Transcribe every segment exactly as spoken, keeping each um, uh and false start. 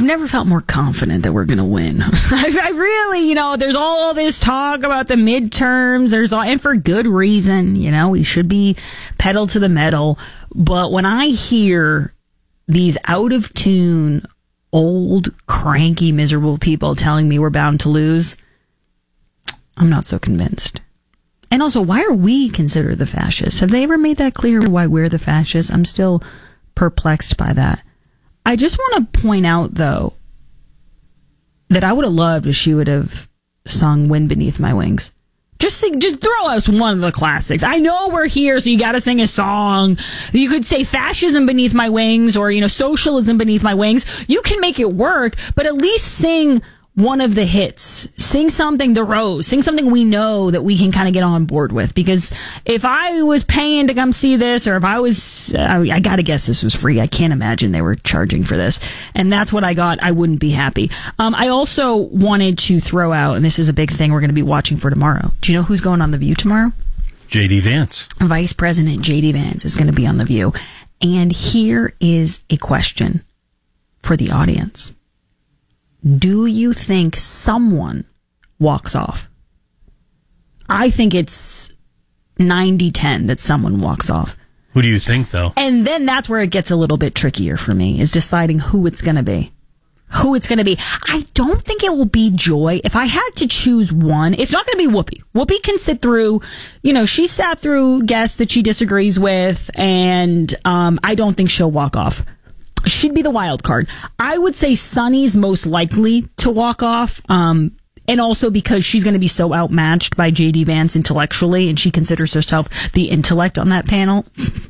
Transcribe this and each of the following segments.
never felt more confident that we're going to win. I, I really, you know, there's all this talk about the midterms. There's all, and for good reason, you know, we should be pedal to the metal. But when I hear these out of tune, old, cranky, miserable people telling me we're bound to lose, I'm not so convinced. And also, why are we considered the fascists? Have they ever made that clear why we're the fascists? I'm still perplexed by that. I just want to point out, though, that I would have loved if she would have sung Wind Beneath My Wings. Just sing, just throw us one of the classics. I know we're here, so you got to sing a song. You could say Fascism Beneath My Wings or, you know, Socialism Beneath My Wings. You can make it work, but at least sing one of the hits. Sing something, The Rose. Sing something we know that we can kind of get on board with. Because if I was paying to come see this, or if I was, uh, I gotta guess this was free. I can't imagine they were charging for this. And that's what I got. I wouldn't be happy. Um, I also wanted to throw out, and this is a big thing we're going to be watching for tomorrow. Do you know who's going on The View tomorrow? J D Vance. Vice President J D Vance is going to be on The View. And here is a question for the audience. Do you think someone walks off? I think it's ninety ten that someone walks off. Who do you think, though? And then that's where it gets a little bit trickier for me, is deciding who it's going to be. Who it's going to be. I don't think it will be Joy. If I had to choose one, it's not going to be Whoopi. Whoopi can sit through, you know, she sat through guests that she disagrees with, and um, I don't think she'll walk off. She'd be the wild card. I would say Sunny's most likely to walk off, um, and also because she's going to be so outmatched by J D Vance intellectually, and she considers herself the intellect on that panel.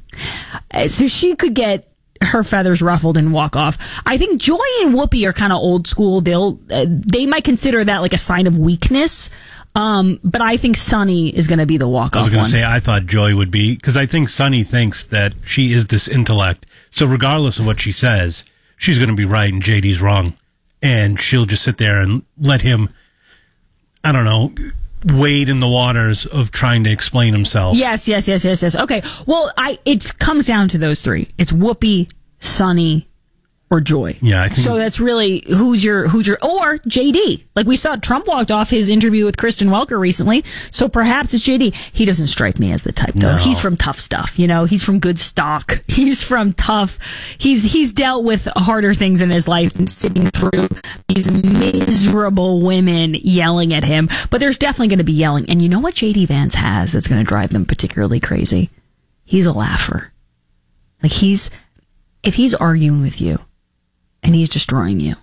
So she could get her feathers ruffled and walk off. I think Joy and Whoopi are kind of old school. They'll uh, they might consider that like a sign of weakness. Um, but I think Sunny is going to be the walk-off one. I was going to say, I thought Joy would be, because I think Sunny thinks that she is this intellect. So regardless of what she says, she's going to be right and J D's wrong. And she'll just sit there and let him, I don't know, wade in the waters of trying to explain himself. Yes, yes, yes, yes, yes. Okay. Well, I it comes down to those three. It's Whoopi, Sunny, or Joy. Yeah, I think so that's really who's your who's your or J D. Like we saw Trump walked off his interview with Kristen Welker recently, so perhaps it's J D. He doesn't strike me as the type though. No. He's from tough stuff, you know. He's from good stock. He's from tough. He's he's dealt with harder things in his life and sitting through these miserable women yelling at him. But there's definitely going to be yelling. And you know what J D Vance has that's going to drive them particularly crazy? He's a laugher. Like he's if he's arguing with you and he's destroying you,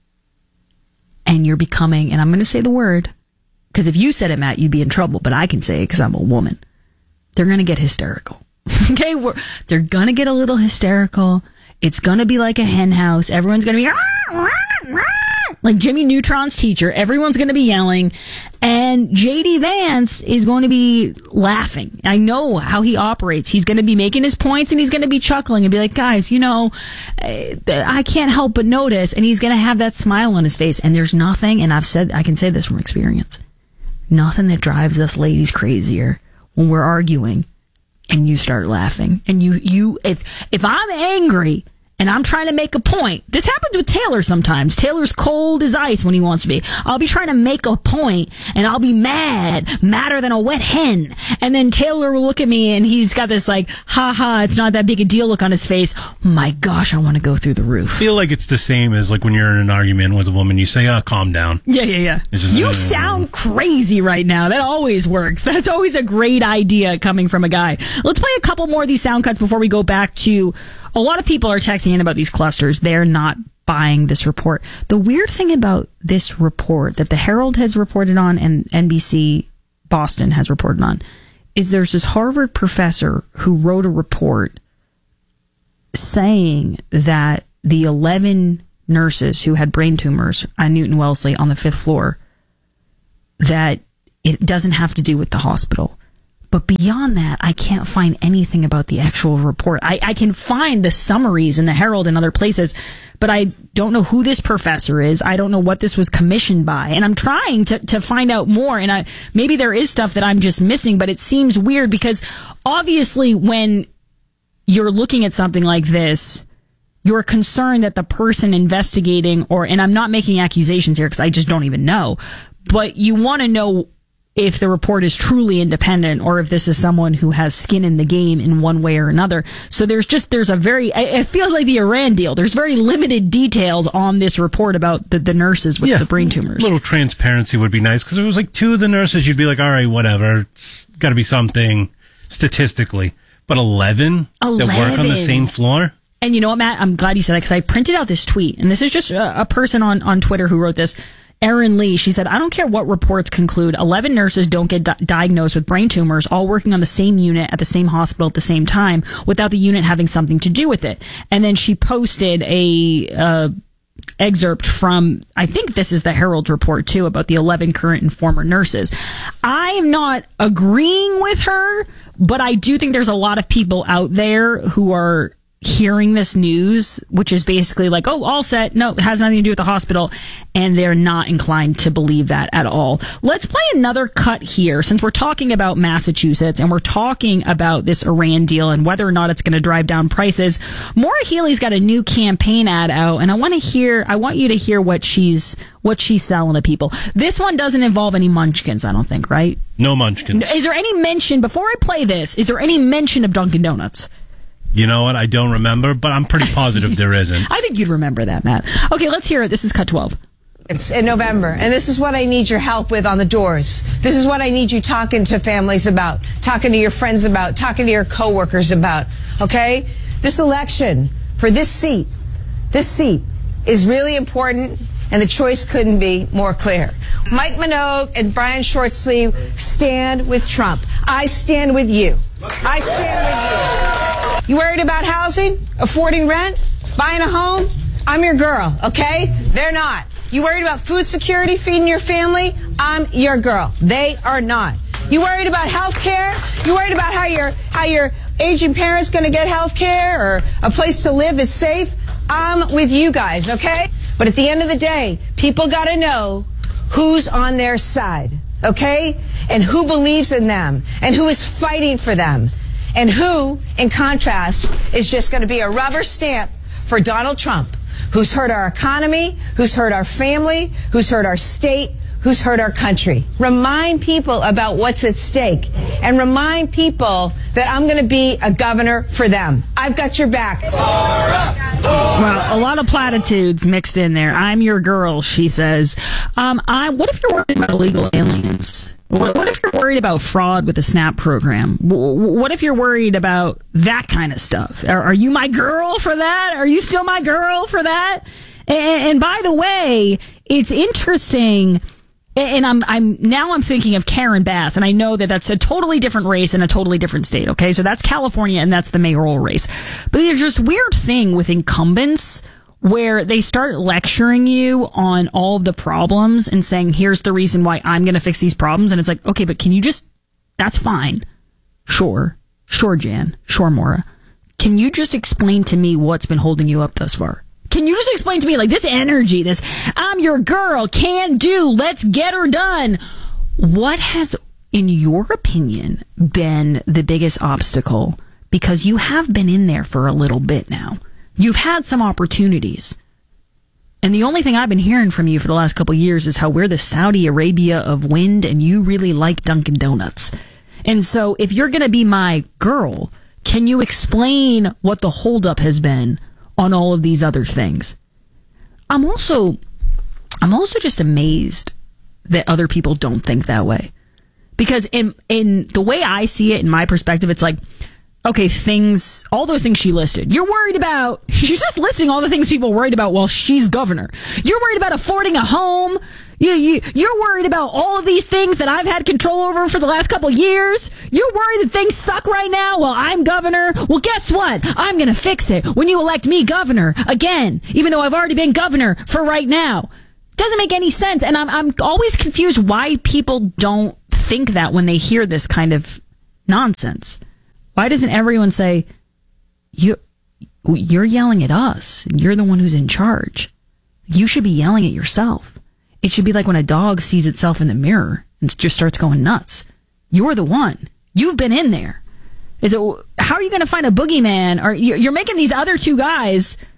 and you're becoming, and I'm going to say the word, because if you said it, Matt, you'd be in trouble, but I can say it because I'm a woman. They're going to get hysterical. Okay? We're, they're going to get a little hysterical. It's going to be like a hen house. Everyone's going to be like Jimmy Neutron's teacher. Everyone's going to be yelling. And J D Vance is going to be laughing. I know how he operates. He's going to be making his points and he's going to be chuckling and be like, guys, you know, I can't help but notice. And he's going to have that smile on his face. And there's nothing, and I've said, I can say this from experience, nothing that drives us ladies crazier when we're arguing and you start laughing. And you, you, if, if I'm angry and I'm trying to make a point, this happens with Taylor sometimes. Taylor's cold as ice when he wants to be. I'll be trying to make a point and I'll be mad, madder than a wet hen. And then Taylor will look at me and he's got this like, ha ha, it's not that big a deal look on his face. My gosh, I want to go through the roof. I feel like it's the same as like when you're in an argument with a woman, you say, oh, calm down. Yeah, yeah, yeah. It's just, you uh, sound crazy right now. That always works. That's always a great idea coming from a guy. Let's play a couple more of these sound cuts before we go back to, a lot of people are texting in about these clusters. They're not buying this report. The weird thing about this report that the Herald has reported on and N B C Boston has reported on is there's this Harvard professor who wrote a report saying that the eleven nurses who had brain tumors on Newton Wellesley on the fifth floor, that it doesn't have to do with the hospital. But beyond that, I can't find anything about the actual report. I, I can find the summaries in the Herald and other places, but I don't know who this professor is. I don't know what this was commissioned by. And I'm trying to, to find out more. And I, maybe there is stuff that I'm just missing, but it seems weird because obviously when you're looking at something like this, you're concerned that the person investigating, or, and I'm not making accusations here because I just don't even know, but you want to know if the report is truly independent or if this is someone who has skin in the game in one way or another. So there's just, there's a very, it feels like the Iran deal. There's very limited details on this report about the, the nurses with yeah, the brain tumors. A little transparency would be nice, because if it was like two of the nurses, you'd be like, all right, whatever. It's got to be something statistically. But eleven, eleven that work on the same floor? And you know what, Matt? I'm glad you said that, because I printed out this tweet, and this is just a, a person on, on Twitter who wrote this. Erin Lee, she said, I don't care what reports conclude. eleven nurses don't get di- diagnosed with brain tumors, all working on the same unit at the same hospital at the same time, without the unit having something to do with it. And then she posted a uh, excerpt from, I think this is the Herald report too, about the eleven current and former nurses. I am not agreeing with her, but I do think there's a lot of people out there who are hearing this news, which is basically like, oh, all set. No, it has nothing to do with the hospital. And they're not inclined to believe that at all. Let's play another cut here, since we're talking about Massachusetts and we're talking about this Iran deal and whether or not it's going to drive down prices. Maura Healey's got a new campaign ad out, and I want to hear, I want you to hear what she's, what she's selling to people. This one doesn't involve any munchkins, I don't think, right? No munchkins. Is there any mention, before I play this, is there any mention of Dunkin' Donuts? You know what? I don't remember, but I'm pretty positive there isn't. I think you'd remember that, Matt. Okay, let's hear it. This is Cut twelve. It's in November, and this is what I need your help with on the doors. This is what I need you talking to families about, talking to your friends about, talking to your coworkers about, okay? This election for this seat, this seat is really important, and the choice couldn't be more clear. Mike Minogue and Brian Shortsleeve stand with Trump. I stand with you. I stand with you. You worried about housing, affording rent, buying a home? I'm your girl, okay? They're not. You worried about food security, feeding your family? I'm your girl. They are not. You worried about health care? You worried about how your how your aging parents going to get health care or a place to live that's safe? I'm with you guys, okay? But at the end of the day, people got to know who's on their side, okay? And who believes in them and who is fighting for them. And who, in contrast, is just going to be a rubber stamp for Donald Trump, who's hurt our economy, who's hurt our family, who's hurt our state, who's hurt our country. Remind people about what's at stake, and remind people that I'm going to be a governor for them. I've got your back. Well, a lot of platitudes mixed in there. I'm your girl, she says. Um, I. What if you're worried about illegal aliens? What, what if you're worried about fraud with the SNAP program? What if you're worried about that kind of stuff? Are, are you my girl for that? Are you still my girl for that? And, and by the way, it's interesting. And I'm, I'm, now I'm thinking of Karen Bass, and I know that that's a totally different race in a totally different state, okay? So that's California, and that's the mayoral race. But there's this weird thing with incumbents where they start lecturing you on all of the problems and saying, here's the reason why I'm going to fix these problems. And it's like, okay, but can you just, that's fine. Sure. Sure, Jan. Sure, Maura. Can you just explain to me what's been holding you up thus far? Can you just explain to me, like, this energy, this, I'm your girl, can do, let's get her done. What has, in your opinion, been the biggest obstacle? Because you have been in there for a little bit now. You've had some opportunities. And the only thing I've been hearing from you for the last couple of years is how we're the Saudi Arabia of wind and you really like Dunkin' Donuts. And so if you're going to be my girl, can you explain what the holdup has been on all of these other things? I'm also, I'm also just amazed that other people don't think that way. Because in, in the way I see it, in my perspective, it's like, okay, things, all those things she listed. You're worried about, she's just listing all the things people are worried about while she's governor. You're worried about affording a home. You, you, you're worried about all of these things that I've had control over for the last couple of years. You're worried that things suck right now while I'm governor. Well, guess what? I'm going to fix it when you elect me governor again, even though I've already been governor for right now. Doesn't make any sense. And I'm, I'm always confused why people don't think that when they hear this kind of nonsense. Why doesn't everyone say, you, you're yelling at us. You're the one who's in charge. You should be yelling at yourself. It should be like when a dog sees itself in the mirror and just starts going nuts. You're the one. You've been in there. Is it, how are you going to find a boogeyman? Or you're making these other two guys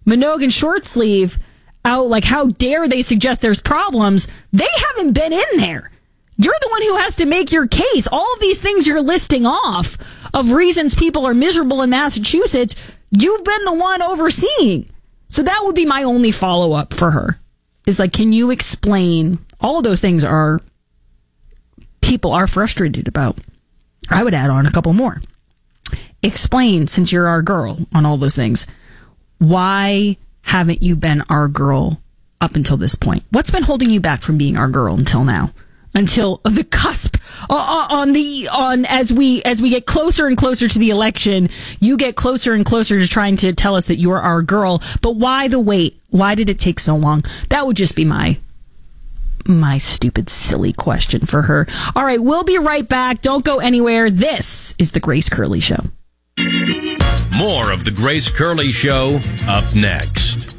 Minogue and Short Sleeve out, like, how dare they suggest there's problems? They haven't been in there. You're the one who has to make your case. All of these things you're listing off of reasons people are miserable in Massachusetts, you've been the one overseeing. So that would be my only follow-up for her. Is like, can you explain? All of those things are, people are frustrated about. I would add on a couple more. Explain, since you're our girl on all those things, why haven't you been our girl up until this point? What's been holding you back from being our girl until now? Until the cusp uh, on the on as we as we get closer and closer to the election, you get closer and closer to trying to tell us that you're our girl. But why the wait? Why did it take so long? That would just be my my stupid, silly question for her. All right, we'll be right back. Don't go anywhere. This is the Grace Curley Show. More of the Grace Curley Show up next.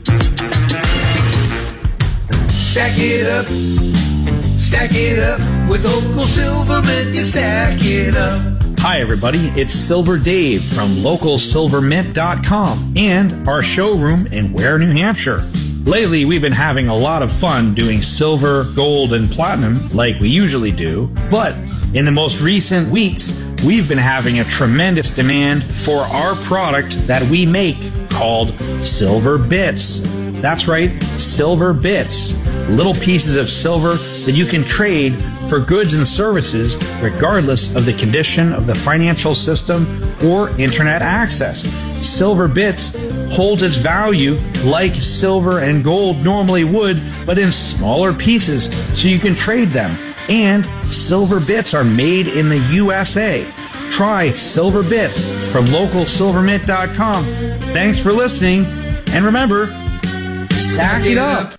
Stack it up. Stack it up with Local Silvermint, you stack it up. Hi everybody, it's Silver Dave from local silver mint dot com and our showroom in Ware, New Hampshire. Lately we've been having a lot of fun doing silver, gold, and platinum like we usually do, but in the most recent weeks we've been having a tremendous demand for our product that we make called Silver Bits. That's right, Silver Bits. Little pieces of silver that you can trade for goods and services regardless of the condition of the financial system or internet access. Silver Bits holds its value like silver and gold normally would, but in smaller pieces so you can trade them. And Silver Bits are made in the U S A. Try Silver Bits from local silver mint dot com. Thanks for listening, and remember, stack it up.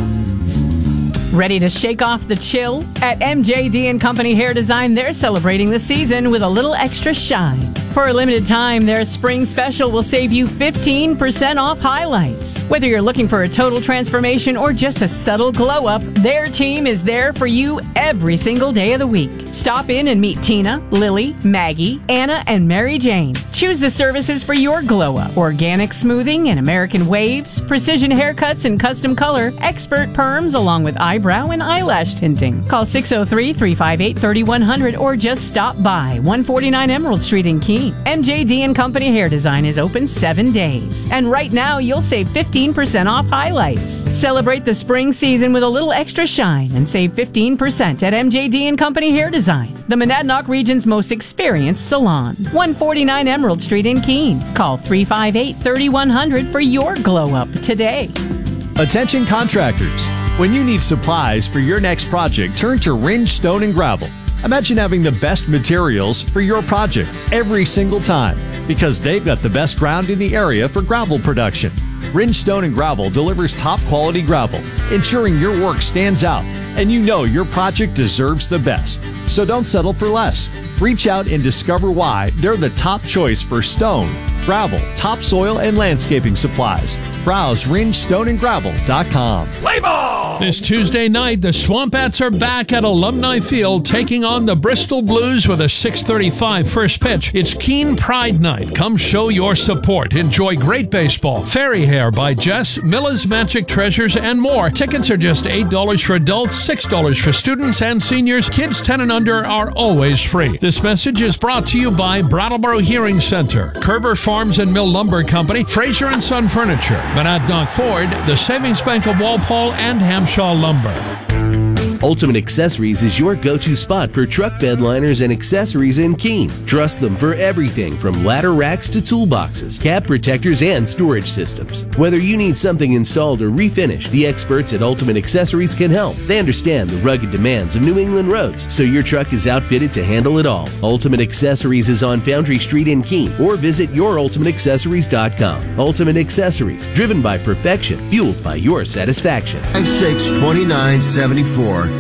Ready to shake off the chill? At M J D and Company Hair Design, they're celebrating the season with a little extra shine. For a limited time, their spring special will save you fifteen percent off highlights. Whether you're looking for a total transformation or just a subtle glow up, their team is there for you every single day of the week. Stop in and meet Tina, Lily, Maggie, Anna, and Mary Jane. Choose the services for your glow up. Organic smoothing and American waves, precision haircuts and custom color, expert perms along with eyebrow and eyelash tinting. Call six oh three, three five eight, three one zero zero or just stop by one forty-nine Emerald Street in Keene. M J D and Company Hair Design is open seven days. And right now, you'll save fifteen percent off highlights. Celebrate the spring season with a little extra shine and save fifteen percent at M J D and Company Hair Design, the Monadnock region's most experienced salon. one forty-nine Emerald Street in Keene. Call three five eight, three one zero zero for your glow up today. Attention contractors. When you need supplies for your next project, turn to Ringe Stone and Gravel. Imagine having the best materials for your project every single time because they've got the best ground in the area for gravel production. Ringe Stone and Gravel delivers top quality gravel, ensuring your work stands out and you know your project deserves the best. So don't settle for less. Reach out and discover why they're the top choice for stone, gravel, topsoil, and landscaping supplies. Browse ringe stone and gravel dot com. Play ball! This Tuesday night, the Swampats are back at Alumni Field taking on the Bristol Blues with a six thirty-five first pitch. It's Keene Pride Night. Come show your support. Enjoy great baseball, fairy hair by Jess, Miller's Magic Treasures, and more. Tickets are just eight dollars for adults, six dollars for students and seniors. Kids ten and under are always free. This message is brought to you by Brattleboro Hearing Center, Kerber Farms and Mill Lumber Company, Fraser and Son Furniture, Monadnock Ford, the Savings Bank of Walpole, and Hamshaw Lumber. Ultimate Accessories is your go-to spot for truck bed liners and accessories in Keene. Trust them for everything from ladder racks to toolboxes, cab protectors, and storage systems. Whether you need something installed or refinished, the experts at Ultimate Accessories can help. They understand the rugged demands of New England roads, so your truck is outfitted to handle it all. Ultimate Accessories is on Foundry Street in Keene, or visit your ultimate accessories dot com. Ultimate Accessories, driven by perfection, fueled by your satisfaction. five six two nine seven four.